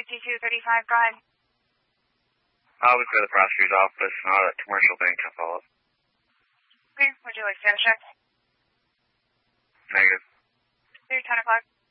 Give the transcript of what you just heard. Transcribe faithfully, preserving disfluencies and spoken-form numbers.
fifty-two thirty-five, go ahead. I'll be clear the prosecutor's office, not at commercial bank to follow up. Okay, would you like status check? Negative. Through ten o'clock.